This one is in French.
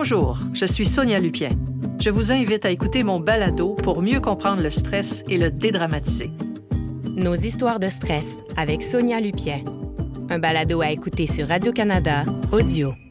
Bonjour, je suis Sonia Lupien. Je vous invite à écouter mon balado pour mieux comprendre le stress et le dédramatiser. Nos histoires de stress avec Sonia Lupien. Un balado à écouter sur Radio-Canada, audio.